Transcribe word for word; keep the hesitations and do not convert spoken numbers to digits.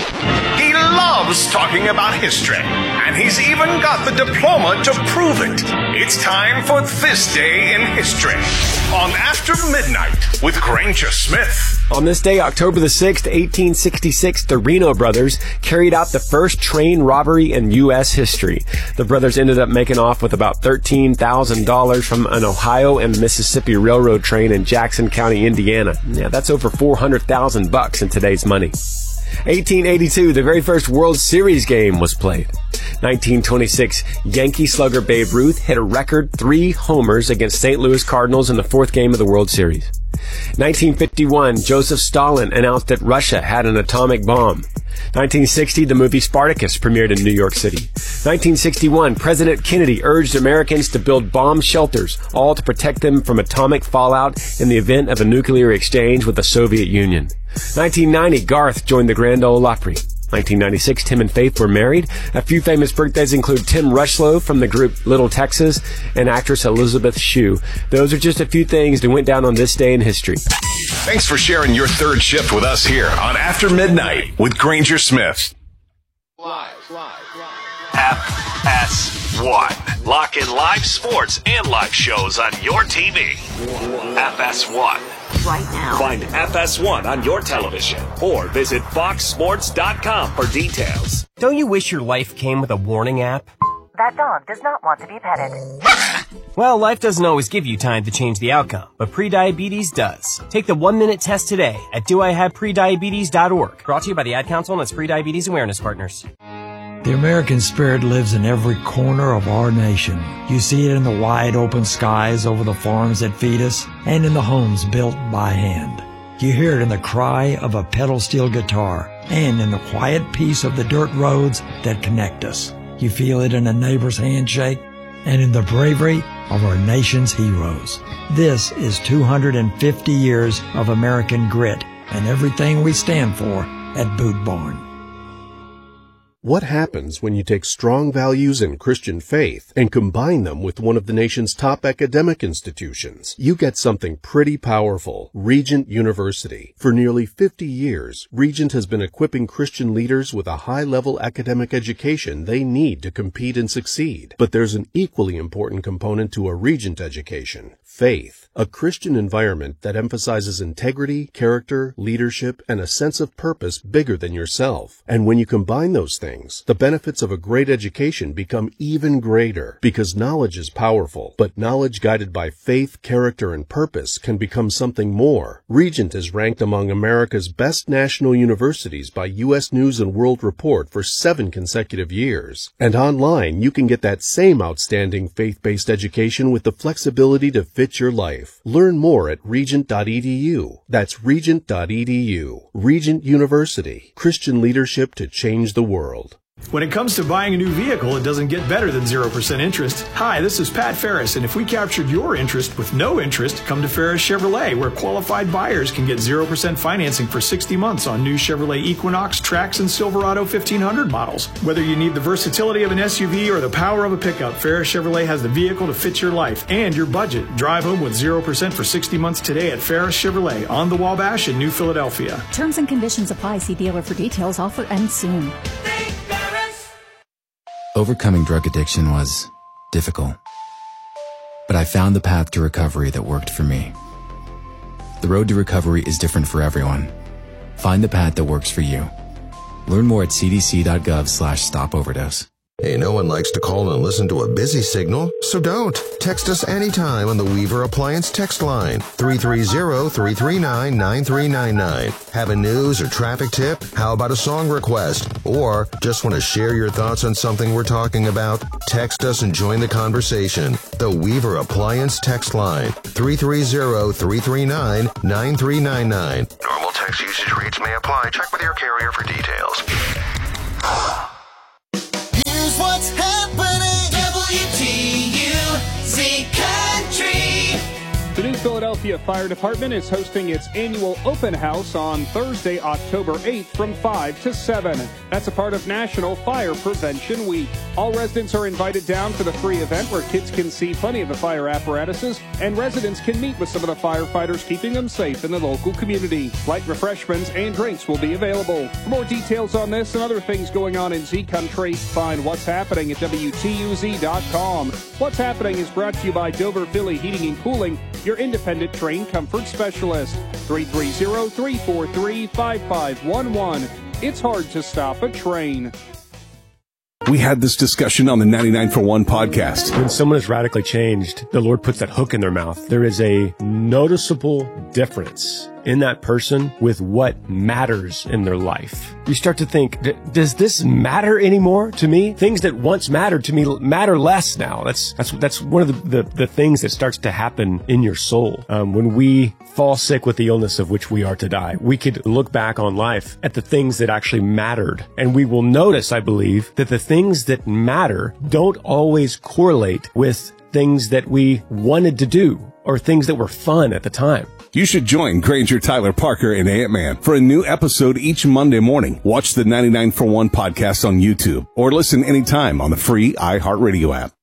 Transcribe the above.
He loves talking about history, and he's even got the diploma to prove it. It's time for This Day in History on After Midnight with Granger Smith. On this day, October the sixth, eighteen sixty-six, the Reno brothers carried out the first train robbery in U S history. The brothers ended up making off with about thirteen thousand dollars from an Ohio and Mississippi Railroad train in Jackson County, Indiana. Yeah, that's over four hundred thousand bucks in today's money. eighteen eighty-two, the very first World Series game was played. nineteen twenty-six, Yankee slugger Babe Ruth hit a record three homers against Saint Louis Cardinals in the fourth game of the World Series. nineteen fifty-one, Joseph Stalin announced that Russia had an atomic bomb. nineteen sixty, the movie Spartacus premiered in New York City. nineteen sixty-one, President Kennedy urged Americans to build bomb shelters, all to protect them from atomic fallout in the event of a nuclear exchange with the Soviet Union. nineteen ninety, Garth joined the Grand Ole Opry. nineteen ninety-six, Tim and Faith were married. A few famous birthdays include Tim Rushlow from the group Little Texas and actress Elizabeth Shue. Those are just a few things that went down on this day in history. Thanks for sharing your third shift with us here on After Midnight with Granger Smith. Live, live, live. F S one. Lock in live sports and live shows on your T V. F S one. Right now. Find F S one on your television or visit fox sports dot com for details. Don't you wish your life came with a warning app? That dog does not want to be petted. Well, life doesn't always give you time to change the outcome, but prediabetes does. Take the one-minute test today at do I have prediabetes dot org. Brought to you by the Ad Council and its Prediabetes Awareness Partners. The American spirit lives in every corner of our nation. You see it in the wide open skies over the farms that feed us and in the homes built by hand. You hear it in the cry of a pedal steel guitar and in the quiet peace of the dirt roads that connect us. You feel it in a neighbor's handshake and in the bravery of our nation's heroes. This is two hundred fifty years of American grit and everything we stand for at Boot Barn. What happens when you take strong values in Christian faith and combine them with one of the nation's top academic institutions? You get something pretty powerful. Regent University. For nearly fifty years, Regent has been equipping Christian leaders with a high-level academic education they need to compete and succeed. But there's an equally important component to a Regent education: faith. A Christian environment that emphasizes integrity, character, leadership, and a sense of purpose bigger than yourself. And when you combine those things, the benefits of a great education become even greater, because knowledge is powerful, but knowledge guided by faith, character, and purpose can become something more. Regent is ranked among America's best national universities by U S News and World Report for seven consecutive years. And online, you can get that same outstanding faith-based education with the flexibility to fit your life. Learn more at regent dot e d u. That's regent dot e d u. Regent University. Christian leadership to change the world. When it comes to buying a new vehicle, it doesn't get better than zero percent interest. Hi, this is Pat Ferris, and if we captured your interest with no interest, come to Ferris Chevrolet, where qualified buyers can get zero percent financing for sixty months on new Chevrolet Equinox, Trax, and Silverado fifteen hundred models. Whether you need the versatility of an S U V or the power of a pickup, Ferris Chevrolet has the vehicle to fit your life and your budget. Drive home with zero percent for sixty months today at Ferris Chevrolet on the Wabash in New Philadelphia. Terms and conditions apply. See dealer for details. Offer ends soon. Overcoming drug addiction was difficult, but I found the path to recovery that worked for me. The road to recovery is different for everyone. Find the path that works for you. Learn more at c d c dot gov slash stop overdose. Hey, no one likes to call and listen to a busy signal, so don't. Text us anytime on the Weaver Appliance text line, three three zero, three three nine, nine three nine nine. Have a news or traffic tip? How about a song request? Or just want to share your thoughts on something we're talking about? Text us and join the conversation. The Weaver Appliance text line, three three zero, three three nine, nine three nine nine. Normal text usage rates may apply. Check with your carrier for details. Here's what's happening. W T U Z Country. The new Philadelphia Philadelphia Fire Department is hosting its annual open house on Thursday, October eighth from five to seven. That's a part of National Fire Prevention Week. All residents are invited down for the free event where kids can see plenty of the fire apparatuses and residents can meet with some of the firefighters keeping them safe in the local community. Light refreshments and drinks will be available. For more details on this and other things going on in Z Country, find What's Happening at W T U Z dot com. What's Happening is brought to you by Dover Philly Heating and Cooling, your independent train comfort specialist. three three zero, three four three, five five one one. It's hard to stop a train. We had this discussion on the ninety-nine for one podcast. When someone is radically changed, the Lord puts that hook in their mouth. There is a noticeable difference in that person with what matters in their life. You start to think, does this matter anymore to me? Things that once mattered to me matter less now. That's that's that's one of the, the, the things that starts to happen in your soul. Um, when we fall sick with the illness of which we are to die, we could look back on life at the things that actually mattered. And we will notice, I believe, that the things that matter don't always correlate with things that we wanted to do or things that were fun at the time. You should join Granger, Tyler, Parker, and Ant-Man for a new episode each Monday morning. Watch the ninety-nine for one podcast on YouTube or listen anytime on the free iHeartRadio app.